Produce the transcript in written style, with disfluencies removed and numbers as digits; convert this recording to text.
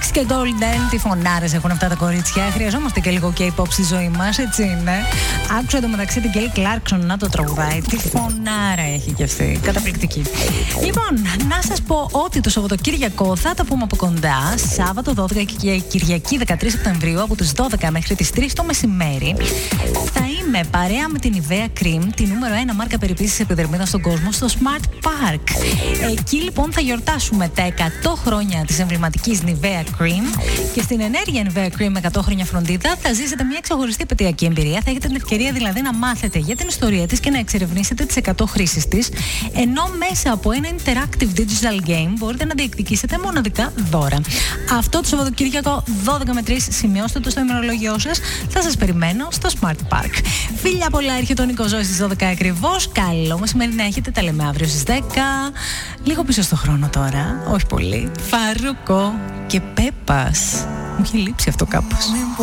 Alex και Golden, τι φωνάρες έχουν αυτά τα κορίτσια. Χρειαζόμαστε και λίγο K-pop στη ζωή μας, έτσι είναι. Άκουσα εντωμεταξύ την Kelly Clarkson να το τραγουδάει. Τι φωνάρα έχει κι αυτή. Καταπληκτική. Λοιπόν, να σας πω ότι το Σαββατοκύριακο θα τα πούμε από κοντά. Σάββατο 12 και Κυριακή 13 Σεπτεμβρίου από τις 12 μέχρι τις 3 το μεσημέρι. Θα είμαι παρέα με την Nivea Cream, τη νούμερο 1 μάρκα περιποίησης επιδερμίδας στον κόσμο, στο Smart Park. Εκεί λοιπόν θα γιορτάσουμε τα 100 χρόνια της εμβληματικής Nivea Cream και στην ενέργεια Nivea Cream με 100 χρόνια φροντίδα θα ζήσετε μια ξεχωριστή επαιτειακή εμπειρία. Θα έχετε την ευκαιρία δηλαδή να μάθετε για την ιστορία της και να εξερευνήσετε τις 100 χρήσεις της, ενώ μέσα από ένα interactive digital game μπορείτε να διεκδικήσετε μοναδικά δώρα. Αυτό το Σαββατοκύριακο 12 με 3, σημειώστε το στο ημερολόγιό σας. Θα σας περιμένω στο Smart Park. Φίλια πολλά, έρχεται ο Νίκος Ζώης στις 12 ακριβώς. Καλό μεσημέρι να έχετε, τα λέμε αύριο στις 10. Λίγο πίσω στο χρόνο τώρα, όχι πολύ. Φαρούκο και Πέπας. Μου έχει λείψει αυτό κάπως.